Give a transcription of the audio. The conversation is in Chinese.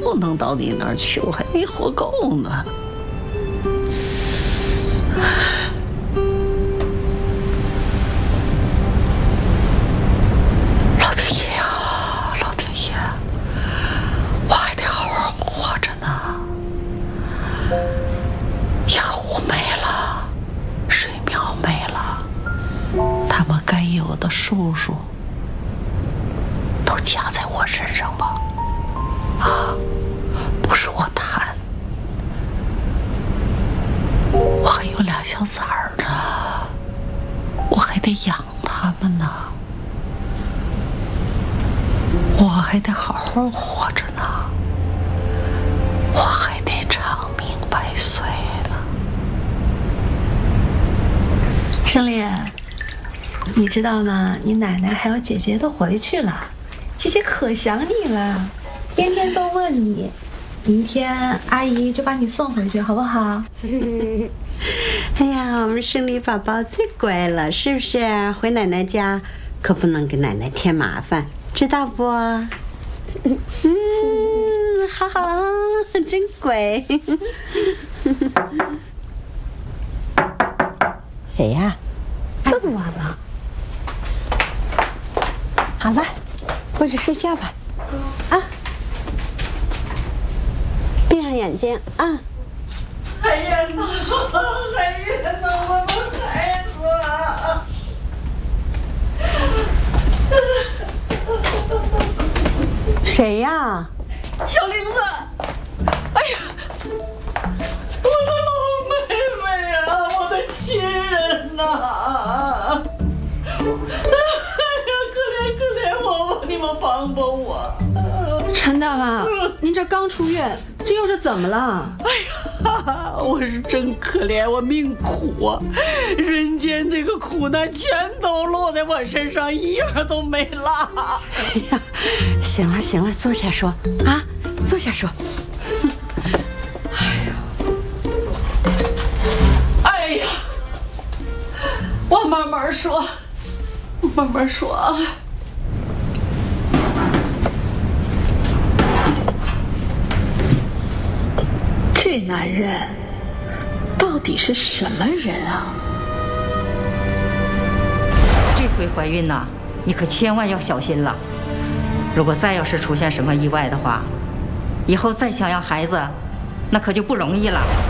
不能到你那儿去，我还没活够呢。老天爷呀，老天爷，我还得好好活着呢。药物没了，水苗没了，他们该有的叔叔都加在我身上吧。啊，不是我贪，我还有俩小崽儿呢，我还得养他们呢，我还得好好活着呢，我还得长命百岁呢。 胜利，你知道吗？你奶奶还有姐姐都回去了，姐姐可想你了，天天都问你。明天阿姨就把你送回去，好不好？ 哎呀，我们胜利宝宝最乖了，是不是？回奶奶家可不能给奶奶添麻烦，知道不？好好，真乖。谁呀？ 这么晚了。 好了，过去睡觉吧。啊，闭上眼睛啊。 海燕呐，海燕呐，我的孩子啊！ 谁呀？ 小玲子，哎呀，我的老妹妹呀，我的亲人呐！哎呀，可怜可怜我吧，你们帮帮我！ 陈大妈，您这刚出院，这又是怎么了？ 哎呀，我是真可怜，我命苦啊！人间这个苦难全都落在我身上，一样都没落。 哎呀，行了行了，坐下说啊，坐下说。 哎呀，我慢慢说，慢慢说啊。这男人到底是什么人啊？ 这回怀孕呐，你可千万要小心了。如果再要是出现什么意外的话，以后再想要孩子，那可就不容易了。